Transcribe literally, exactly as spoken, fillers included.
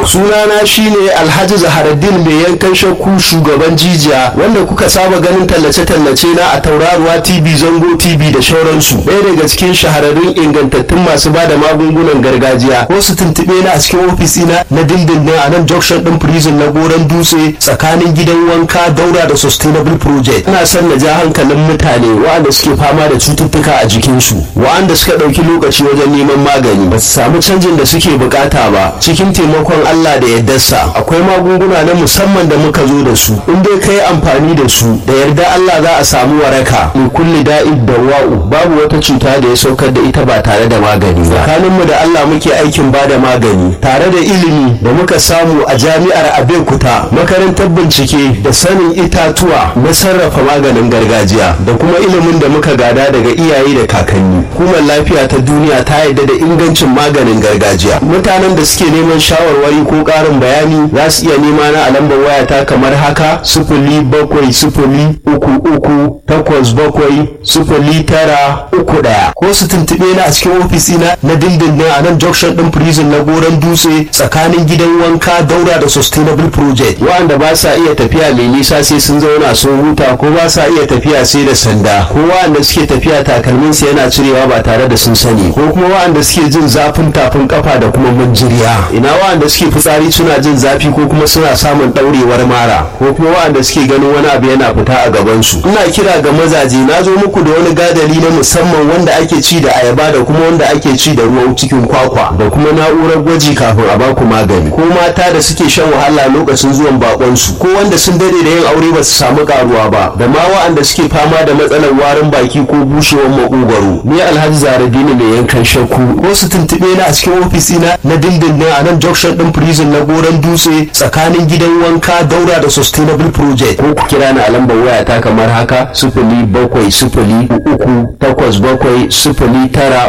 Sunana shine Alhaji Zaharaddin mai yankan shakku, shugaban jijiya, wanda kuka saba ganin tallace-tallace na a Tauraruwa T V, Zango T V da shauransu. Ɗaya daga cikin shahararrun ingantattun masu bada magungunan gargajiya. Ko su tuntuɓe na a cikin ofisina na dindindin a nan junction ɗin prison na Goron Dutse tsakanin gidan wanka daura da Sustainable Project. Ina son na ja hankalin mutane waɗanda suke fama da cututtuka a jikinsu, waɗanda suka ɗauki lokaci wajen neman magani ba su samu canjin da suke bukata ba. Cikin taimakon Allah da yardarsa akwai magunguna na musamman da muka zo da su. In dai kai amfani da su da yarda Allah za a samu waraka. Min kulli da'id dawa'u, babu wata cuta da ya saukar da ita ba tare da magani ba. Tsakaninmu da Allah muke aikin bada magani tare da ilimi da muka samu a jami'ar Abeokuta, makarantar bincike da sanin itatuwa na sarrafa maganin gargajiya da kuma ilimin da muka gada daga iyaye da kakanni. Hukumar lafiya ta duniya ta yarda da ingancin maganin gargajiya. Mutanen da suke neman shawarwari ko ƙarin bayani za su iya nema na a lambar wayata kamar haka: sifili bakwai sifili uku uku takwas bakwai sifili tara uku ɗaya, ko su tuntuɓe na a cikin ofisina na dindindin a nan junction ɗin prison na Goron Dutse tsakanin gidan wanka daura da Sustainable Project. Wa'anda ba sa iya tafiya mai nisa sai sun zauna sun huta, ko ba sa iya tafiya sai da sanda, ko wa'anda suke tafiya takalmin su yana cirewa ba tare da sun sani, ko kuma wa'anda suke jin zafin tafin kafa da kuma manjiriya. Ina wa'anda suke fitsari suna jin zafi ko kuma suna samun ɗaurewar mara, ko kuma wa'anda suke ganin wani abu yana fita a gaban su. Ina kira ga mazaje, na zo muku da wani gadali na musamman wanda ake ci da ayaba da kuma wanda ake ci da ruwan cikin kwakwa, da kuma na'urar gwaji kafin a baku magani. Ko mata da suke shan wahala lokacin zuwan bakon su, ko wanda sun dade da yin aure ba su samu karuwa ba, da ma wa'anda suke fama da matsalar warin baki ko bushewar makogwaro. Ni Alhaji Zaharaddin mai yankan shakku. Ko su tuntube na a cikin ofisina na dindindin a nan junction din prison na Goron Dutse tsakanin gidan wanka daura da Sustainable Project, ko ku kira ni a lambar wayata kamar haka: sifili bakwai sifili uku takwas bakwai sifili tara